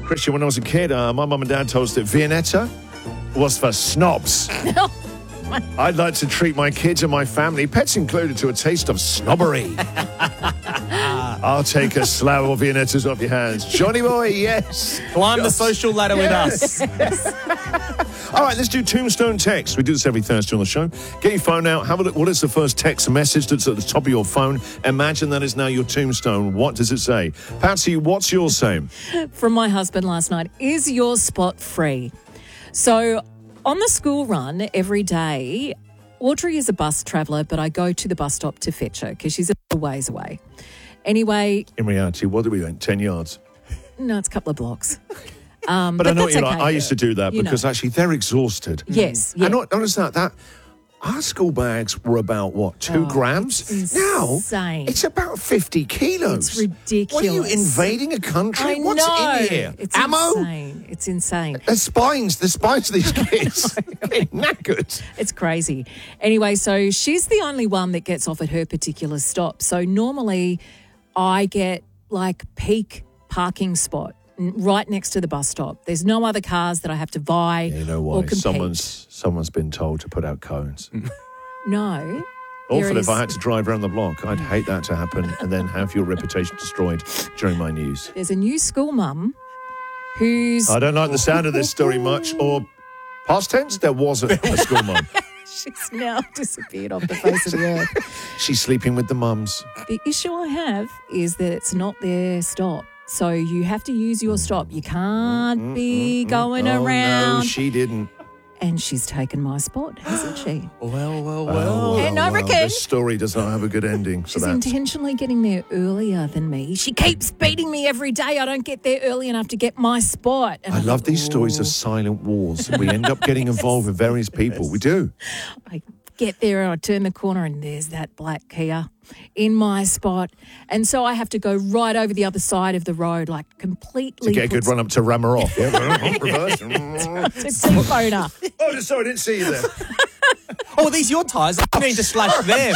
Christian, when I was a kid, my mum and dad told us that Viennetta was for snobs. I'd like to treat my kids and my family, pets included, to a taste of snobbery. I'll take a slab of Viennettas off your hands. Johnny boy, yes. Climb the social ladder with us. All right, let's do Tombstone text. We do this every Thursday on the show. Get your phone out. Have a look. What is the first text message that's at the top of your phone? Imagine that is now your tombstone. What does it say? Patsy, what's yours saying? From my husband last night, is your spot free? So on the school run every day, Audrey is a bus traveller, but I go to the bus stop to fetch her because she's a ways away. Anyway. In reality, what do we want? 10 yards? No, it's a couple of blocks. But I know what you're like. I used to do that because actually they're exhausted. Yes. Yeah. And not only that, our school bags were about, 2 grams? Insane. Now, it's about 50 kilos. It's ridiculous. What are you, invading a country? I What's know. in here? It's Ammo? insane. It's insane. The spines of these kids. Knackered. It's crazy. Anyway, so she's the only one that gets off at her particular stop. So normally I get like peak parking spot right next to the bus stop. There's no other cars that I have to vie You know or why? compete. Someone's been told to put out cones. No. Awful if I had to drive around the block. I'd hate that to happen and then have your reputation destroyed during my news. There's a new school mum who's... I don't like the sound of this story much. Or past tense, there was a school mum. She's now disappeared off the face of the earth. She's sleeping with the mums. The issue I have is that it's not their stop. So you have to use your stop. You can't be going around. No, she didn't. And she's taken my spot, hasn't she? Well. And I reckon This story does not have a good ending for she's that. intentionally getting there earlier than me. She keeps beating me every day. I don't get there early enough to get my spot. And I love these stories of silent wars. We end up getting involved with various people. We do. I get there and I turn the corner and there's that black Kia in my spot. And so I have to go right over the other side of the road, like completely. To get a good run up to ram her off. Yeah, reverse. To T-phone her. Oh, sorry, I didn't see you there. Oh, are these your tyres? I need to slash them.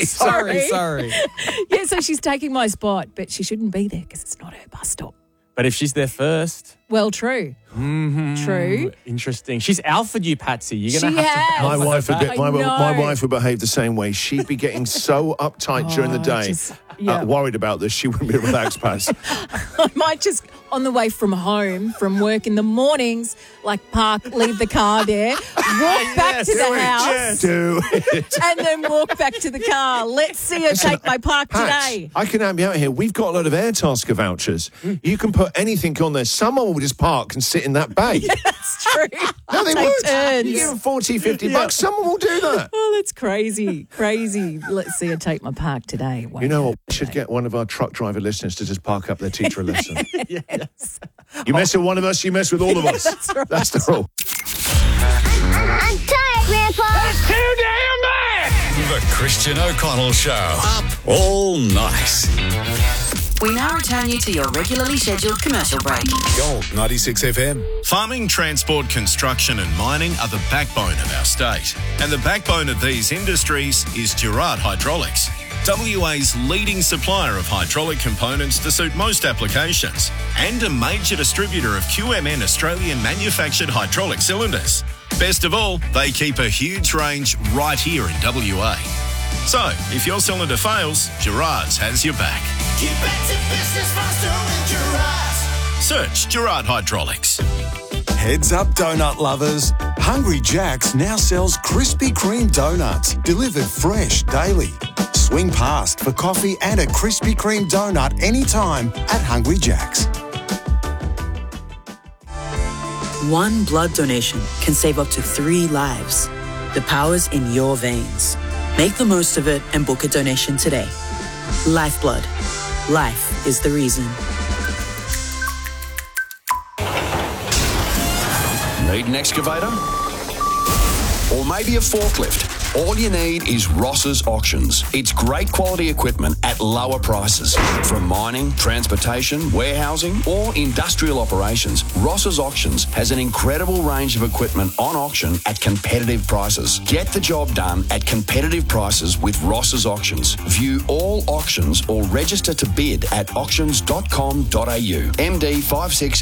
Sorry. Yeah, so she's taking my spot, but she shouldn't be there because it's not her bus stop. But if she's there first... Well, true. True. Interesting. She's alphaed you, Patsy. You're going She to have has. to... My wife would I know. my wife would behave the same way. She'd be getting so uptight during the day, worried about this. She wouldn't be a relaxed pass. I might just, on the way from home, from work in the mornings, like leave the car there, walk back to the house, Do it. and then walk back to the car. Let's see her take my park Pat, today. I can help you out here. We've got a lot of Airtasker vouchers. You can put anything on there. Someone will just park and sit in that bay. That's true. No, they Take would. turns. You give them 40, 50 bucks. Someone will do that. Oh, that's crazy. Crazy. Let's see her take my park today. You know what? We should get one of our truck driver listeners to just park up their teacher a lesson. Yes. You mess with one of us, you mess with all of us. That's right. That's the rule. I'm tired, Grandpa. That's too damn bad! The Christian O'Connell Show. Up all night. We now return you to your regularly scheduled commercial break. Gold 96 FM. Farming, transport, construction and mining are the backbone of our state. And the backbone of these industries is Gerard Hydraulics, WA's leading supplier of hydraulic components to suit most applications and a major distributor of QMN Australian manufactured hydraulic cylinders. Best of all, they keep a huge range right here in WA. So, if your cylinder fails, Gerard's has your back. Get back to business faster with Gerard's. Search Gerard Hydraulics. Heads up, donut lovers. Hungry Jack's now sells Krispy Kreme donuts, delivered fresh daily. Swing past for coffee and a Krispy Kreme donut anytime at Hungry Jack's. One blood donation can save up to 3 lives. The power's in your veins. Make the most of it and book a donation today. Lifeblood. Life is the reason. Need an excavator? Or maybe a forklift? All you need is Ross's Auctions. It's great quality equipment at lower prices. From mining, transportation, warehousing, or industrial operations, Ross's Auctions has an incredible range of equipment on auction at competitive prices. Get the job done at competitive prices with Ross's Auctions. View all auctions or register to bid at auctions.com.au. MD